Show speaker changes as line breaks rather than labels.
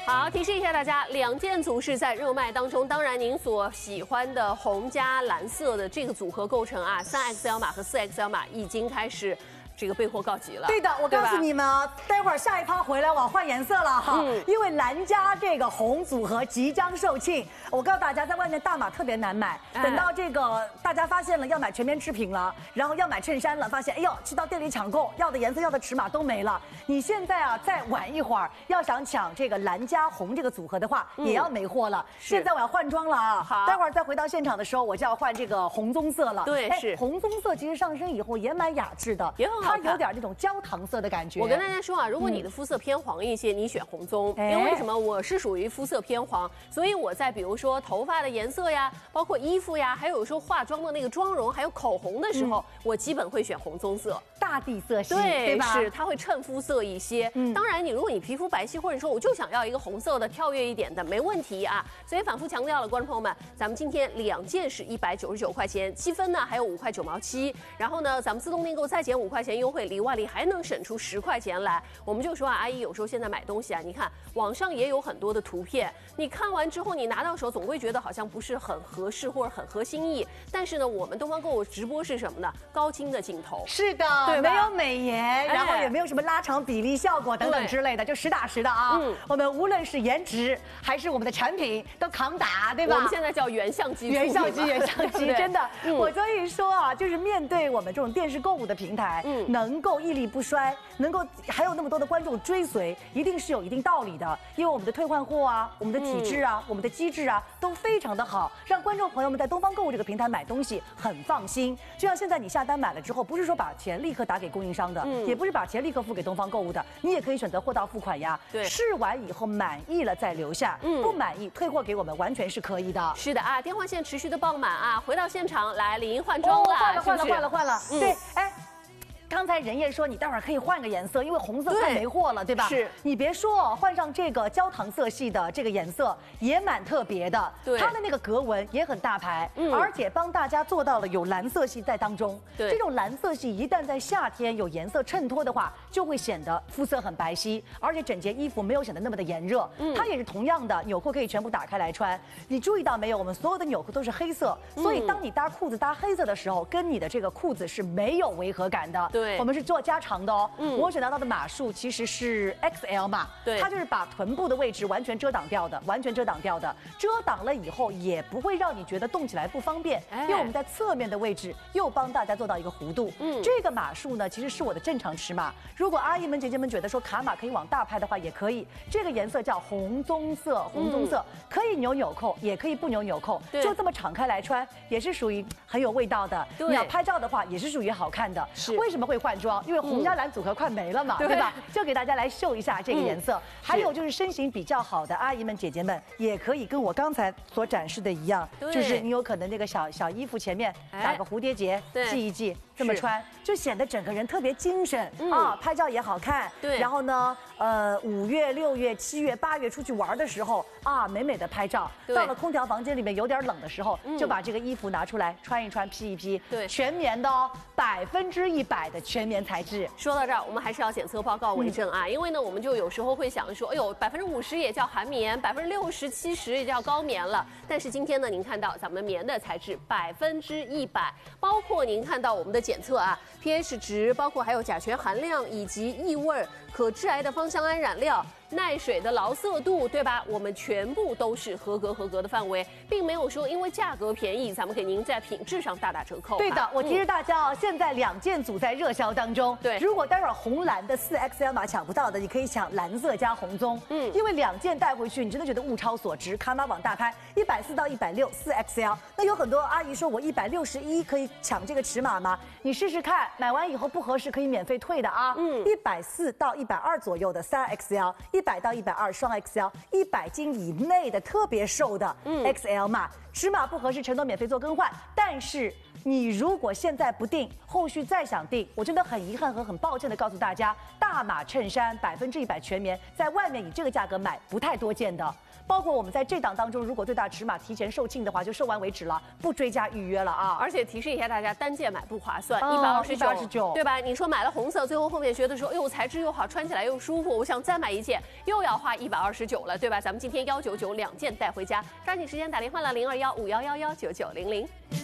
好，提示一下大家，两件组是在热卖当中。当然，您所喜欢的红加蓝色的这个组合构成啊，3XL 码和4XL 码已经开始。这个备货告急了。
对的，我告诉你们，待会儿下一趴回来我换颜色了哈，因为蓝加这个红组合即将售罄。我告诉大家，在外面大码特别难买，等到这个大家发现了要买全棉制品了，然后要买衬衫了，发现哎呦，去到店里抢购，要的颜色要的尺码都没了。你现在啊，再晚一会儿要想抢这个蓝加红这个组合的话，也要没货了。现在我要换装了啊，好，待会儿再回到现场的时候，我就要换这个红棕色了。
对，是
红棕色，其实上身以后也蛮雅致的，
也很好。它
有点那种焦糖色的感觉。
我跟大家说啊，如果你的肤色偏黄一些，你选红棕，因为为什么？我是属于肤色偏黄，所以我在比如说头发的颜色呀，包括衣服呀，还有说化妆的那个妆容，还有口红的时候，我基本会选红棕色，
大地色系，
对
吧？
是它会衬肤色一些。当然，如果你皮肤白皙，或者说我就想要一个红色的跳跃一点的，没问题啊。所以反复强调了，观众朋友们，咱们今天两件是199块钱，7分呢还有5块9毛7，然后呢，咱们自动订购再减5块钱优惠，里外里还能省出10块钱来。我们就说啊，阿姨有时候现在买东西啊，你看网上也有很多的图片，你看完之后你拿到手总会觉得好像不是很合适或者很合心意。但是呢，我们东方购物直播是什么呢？高清的镜头，
是的，对，没有美颜，然后也没有什么拉长比例效果等等之类的，就实打实的啊。我们无论是颜值还是我们的产品都扛打，对吧？
我们现在叫原相机，
原相机，真的。我所以说啊，就是面对我们这种电视购物的平台，能够屹立不衰，能够还有那么多的观众追随，一定是有一定道理的。因为我们的退换货啊，我们的体制啊，我们的机制啊，都非常的好，让观众朋友们在东方购物这个平台买东西很放心。就像现在你下单买了之后，不是说把钱立刻打给供应商的，也不是把钱立刻付给东方购物的，你也可以选择货到付款呀。
对，
试完以后满意了再留下，不满意退货给我们完全是可以的。
是的啊，电话线持续的爆满啊，回到现场来，李莹换装了，
换了，对，哎。刚才任烨说你待会儿可以换个颜色，因为红色快没货了，对吧？
是。
你别说，换上这个焦糖色系的这个颜色也蛮特别的，
对，
它的那个格纹也很大牌，而且帮大家做到了有蓝色系在当中。
对，
这种蓝色系一旦在夏天有颜色衬托的话，就会显得肤色很白皙，而且整件衣服没有显得那么的炎热。它也是同样的，纽扣可以全部打开来穿。你注意到没有？我们所有的纽扣都是黑色，所以当你搭裤子搭黑色的时候，跟你的这个裤子是没有违和感的。
对，
我们是做加长的哦。我选到的码数其实是 XL 码，
对，
它就是把臀部的位置完全遮挡掉的，遮挡了以后也不会让你觉得动起来不方便，因为我们在侧面的位置又帮大家做到一个弧度。这个码数呢，其实是我的正常尺码。如果阿姨们姐姐们觉得说卡码可以往大拍的话，也可以。这个颜色叫红棕色，可以扭纽扣，也可以不扭纽扣，就这么敞开来穿，也是属于很有味道的。你要拍照的话，也是属于好看的。为什么会换装？因为红加蓝组合快没了嘛，对吧？就给大家来秀一下这个颜色。还有就是身形比较好的阿姨们、姐姐们，也可以跟我刚才所展示的一样，就是你有可能那个小衣服前面打个蝴蝶结，系一系，这么穿就显得整个人特别精神啊，拍照也好看。
对，
然后呢，5月、6月、7月、8月出去玩的时候啊，美美的拍照。到了空调房间里面有点冷的时候，就把这个衣服拿出来穿一穿、披一披。
对，
全棉的哦，100%的全棉材质。
说到这儿，我们还是要检测报告为证啊，因为呢，我们就有时候会想说，哎呦，50%也叫韩棉，60%、70%也叫高棉了。但是今天呢，您看到咱们的棉的材质100%，包括您看到我们的检测啊 ，pH 值，包括还有甲醛含量以及异味、可致癌的芳香胺染料。耐水的牢色度，对吧？我们全部都是合格的范围，并没有说因为价格便宜，咱们给您在品质上大打折扣。
对的，我提示大家哦，现在2件组在热销当中。
对，
如果待会儿红蓝的4XL 码抢不到的，你可以抢蓝色加红棕。因为2件带回去，你真的觉得物超所值。卡码往大拍，140到160 4XL。那有很多阿姨说我161可以抢这个尺码吗？你试试看，买完以后不合适可以免费退的啊。140到120左右的3XL。100到120双 XL，100斤以内的特别瘦的 XL 码，尺码不合适承诺免费做更换，但是你如果现在不定，后续再想定，我真的很遗憾和很抱歉的告诉大家，大码衬衫100%全棉，在外面以这个价格买不太多见的。包括我们在这档当中，如果最大尺码提前售罄的话，就售完为止了，不追加预约了啊！
而且提示一下大家，单件买不划算，129，对吧？你说买了红色，最后后面觉得说，哎呦，材质又好，穿起来又舒服，我想再买一件，又要花129了，对吧？咱们今天199，2件带回家，抓紧时间打电话了，0215111990。